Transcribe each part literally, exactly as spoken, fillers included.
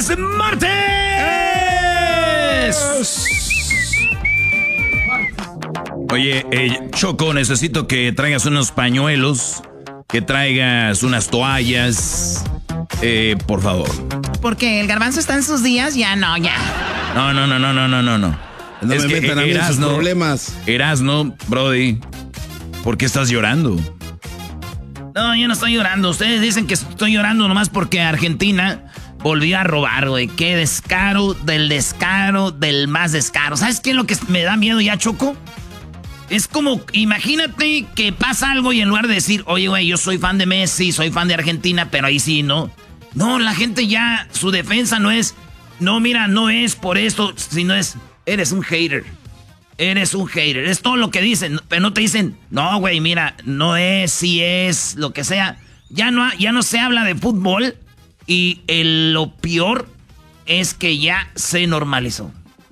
es martes. Oye, eh, Choco, necesito que traigas unos pañuelos, que traigas unas toallas, eh, por favor. Porque el garbanzo está en sus días, ya no, ya. No, no, no, no, no, no, no, no. No es me que metan a mí en sus problemas. Erasno, Brody, ¿por qué estás llorando? No, yo no estoy llorando. Ustedes dicen que estoy llorando nomás porque Argentina volvió a robar, güey. Qué descaro del descaro del más descaro. ¿Sabes qué es lo que me da miedo ya, Choco? Es como, imagínate que pasa algo y en lugar de decir, oye, güey, yo soy fan de Messi, soy fan de Argentina, pero ahí sí, ¿no? No, la gente ya, su defensa no es, no, mira, no es por esto, sino es, eres un hater. Eres un hater. Es todo lo que dicen, pero no te dicen, no, güey, mira, no es, sí es, lo que sea. Ya no, ya no se habla de fútbol y el, lo peor es que ya se normalizó.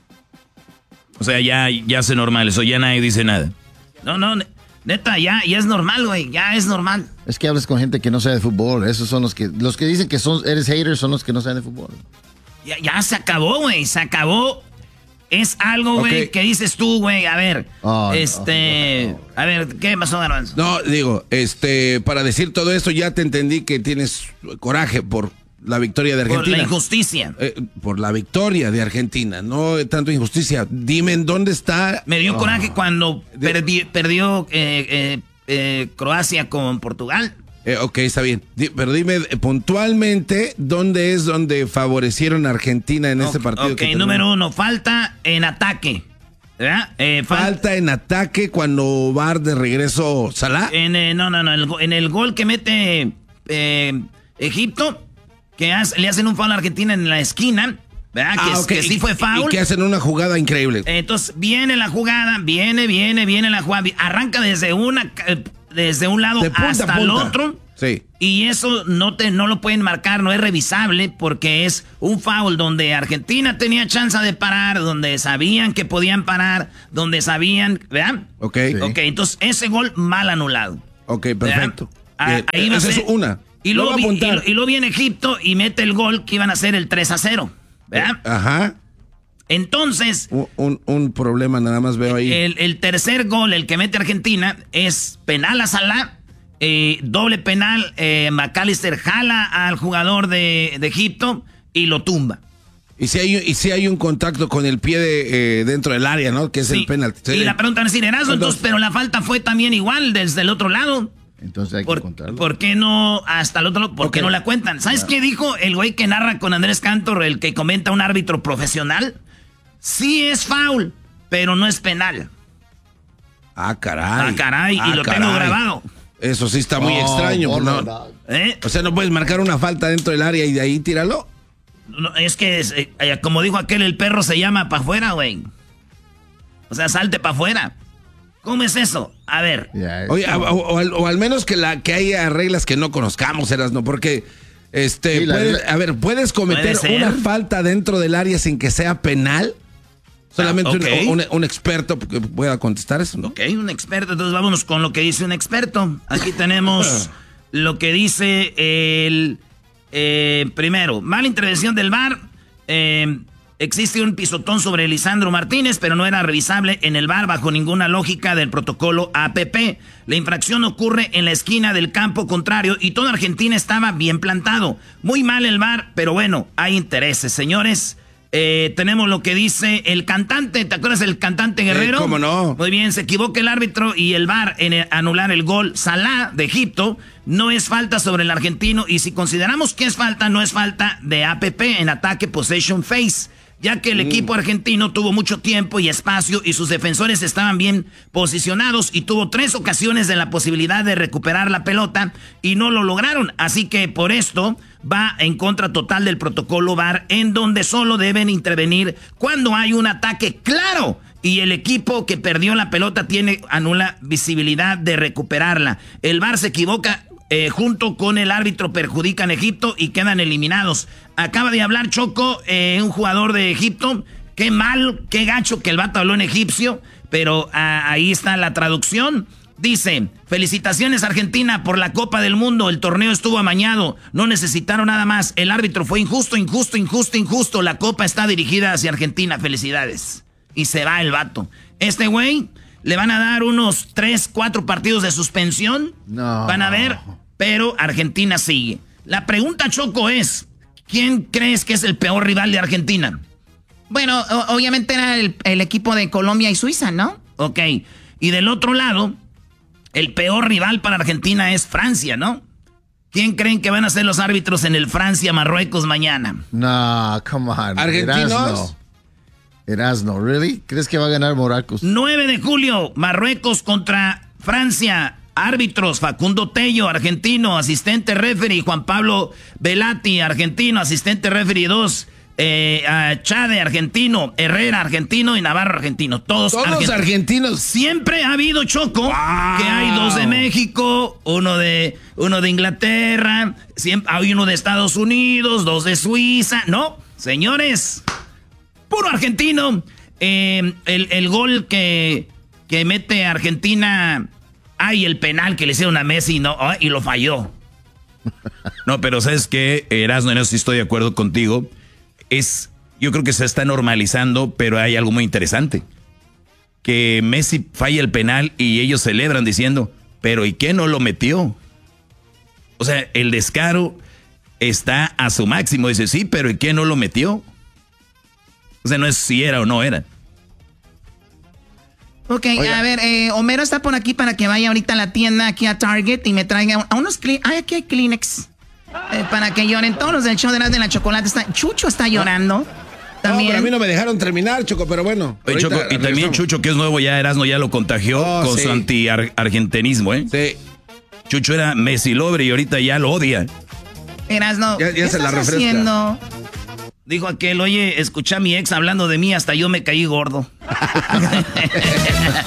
O sea, ya, ya se normalizó, ya nadie dice nada. No, no, neta, ya, ya es normal, güey, ya es normal. Es que hablas con gente que no sabe de fútbol. Esos son los que, los que dicen que son, eres hater son los que no saben de fútbol. Ya, ya se acabó, güey, se acabó. Es algo, güey, okay, que dices tú, güey, a ver, oh, este, no, no, no. a ver, ¿qué pasó, Garbanzo? No, digo, este, para decir todo esto ya te entendí que tienes coraje por la victoria de Argentina. Por la injusticia. Eh, por la victoria de Argentina, no tanto injusticia. Dime en dónde está. Me dio oh. coraje cuando perdi, perdió eh, eh, eh, Croacia con Portugal. Eh, ok, está bien. Di, pero dime eh, puntualmente dónde es donde favorecieron a Argentina en okay, este partido. Ok, que número uno, falta en ataque. ¿Verdad? Eh, fal falta en ataque cuando va de regreso Salah. En, eh, no, no, no. El, en el gol que mete eh, Egipto, que hace, le hacen un foul a Argentina en la esquina. ¿Verdad? Ah, que, okay. que sí fue foul. Y que hacen una jugada increíble. Entonces, viene la jugada, viene, viene, viene la jugada. Arranca desde una... desde un lado punta, hasta punta. el otro. Sí. Y eso no te no lo pueden marcar, no es revisable porque es un foul donde Argentina tenía chance de parar, donde sabían que podían parar, donde sabían, ¿verdad? Ok. Sí. Ok, entonces ese gol mal anulado. Ok, perfecto. Ah, ahí va a ser, es una. Y luego, vi, y, y luego viene Egipto y mete el gol que iban a ser el tres a cero, ¿verdad? Eh, ajá. Entonces... Un, un, un problema nada más veo ahí. El, el tercer gol, el que mete Argentina, es penal a Salah, eh, doble penal, eh, McAllister jala al jugador de, de Egipto y lo tumba. Y si hay, y si hay un contacto con el pie de, eh, dentro del área, ¿no? Que es sí. el penalti. Sí. Y la pregunta es, entonces, entonces, pero la falta fue también igual desde el otro lado. Entonces hay que ¿Por, contarlo. ¿Por qué no hasta el otro? ¿Por okay. qué no la cuentan? ¿Sabes yeah. qué dijo el güey que narra con Andrés Cantor, el que comenta un árbitro profesional? Sí es foul, pero no es penal. Ah, caray. Ah, caray, ah, y lo caray. tengo grabado. Eso sí está muy oh, extraño. Oh, ¿no? no. ¿Eh? O sea, ¿no puedes marcar una falta dentro del área y de ahí tíralo? No, es que, eh, como dijo aquel, el perro se llama para afuera, güey. O sea, salte para afuera. ¿Cómo es eso? A ver. Yeah, Oye, o, o, o, o al menos que, la, que haya reglas que no conozcamos, Erasno, porque... Este, sí, puedes, la, a ver, ¿puedes cometer ¿puede una falta dentro del área sin que sea penal? Solamente ah, okay. un, un, un experto que pueda contestar eso, ¿no? Ok, un experto. Entonces vámonos con lo que dice un experto. Aquí tenemos lo que dice el... Eh, primero, mala intervención del V A R. Eh, existe un pisotón sobre Lisandro Martínez, pero no era revisable en el V A R bajo ninguna lógica del protocolo A P P. La infracción ocurre en la esquina del campo contrario y toda Argentina estaba bien plantado. Muy mal el V A R, pero bueno, hay intereses, señores. Eh, tenemos lo que dice el cantante. ¿Te acuerdas del cantante Guerrero? Eh, ¿Cómo no? Muy bien, se equivoca el árbitro y el V A R en el, anular el gol. Salah de Egipto no es falta sobre el argentino y si consideramos que es falta, no es falta de A P P en ataque possession phase, ya que el mm. equipo argentino tuvo mucho tiempo y espacio y sus defensores estaban bien posicionados y tuvo tres ocasiones de la posibilidad de recuperar la pelota y no lo lograron. Así que por esto va en contra total del protocolo V A R, en donde solo deben intervenir cuando hay un ataque claro y el equipo que perdió la pelota tiene anula visibilidad de recuperarla. El V A R se equivoca eh, junto con el árbitro, perjudican a Egipto y quedan eliminados. Acaba de hablar Choco, eh, un jugador de Egipto. Qué mal, qué gacho que el vato habló en egipcio, pero ah, ahí está la traducción. Dice, felicitaciones Argentina por la Copa del Mundo. El torneo estuvo amañado. No necesitaron nada más. El árbitro fue injusto, injusto, injusto, injusto. La Copa está dirigida hacia Argentina. Felicidades. Y se va el vato. Este güey le van a dar unos tres, cuatro partidos de suspensión. No. Van a ver, pero Argentina sigue. La pregunta, Choco, es, ¿quién crees que es el peor rival de Argentina? Bueno, obviamente era el, el equipo de Colombia y Suiza, ¿no? Ok. Y del otro lado, el peor rival para Argentina es Francia, ¿no? ¿Quién creen que van a ser los árbitros en el Francia-Marruecos mañana? No, come on. ¿Argentinos? Erasno. Erasno, ¿really? ¿Crees que va a ganar Marruecos? nueve de julio, Marruecos contra Francia. Árbitros, Facundo Tello, argentino, asistente referee, Juan Pablo Velati, argentino, asistente referee dos. Eh, uh, Chade, argentino, Herrera, argentino y Navarro, argentino. Todos, Todos argentinos. argentinos. Siempre ha habido, Choco, wow, que hay dos de México, uno de, uno de Inglaterra, siempre, hay uno de Estados Unidos, dos de Suiza. No, señores, puro argentino. Eh, el, el gol que, que mete Argentina, ay, el penal que le hicieron a Messi, no, oh, y lo falló. No, pero ¿sabes qué, Erasmo? En eso sí estoy de acuerdo contigo. Es, yo creo que se está normalizando, pero hay algo muy interesante. Que Messi falla el penal y ellos celebran diciendo, pero ¿y qué no lo metió? O sea, el descaro está a su máximo. Dice, sí, pero ¿y qué no lo metió? O sea, no es si era o no era. Ok, Oiga. a ver, eh, Homero está por aquí para que vaya ahorita a la tienda, aquí a Target, y me traiga a unos... Ay, aquí hay Kleenex. Eh, para que lloren todos los del show de la, de la chocolate. Está, Chucho está llorando. También. No, pero a mí no me dejaron terminar, Choco, pero bueno. Oye, Choco, y regresamos. También Chucho, que es nuevo ya, Erasmo ya lo contagió oh, con sí. su anti-argentinismo, ¿eh? Sí. Chucho era Messi lover y ahorita ya lo odia. Erasmo, ya, ya ¿qué se estás la refresca. haciendo? Dijo aquel, oye, escuché a mi ex hablando de mí, hasta yo me caí gordo.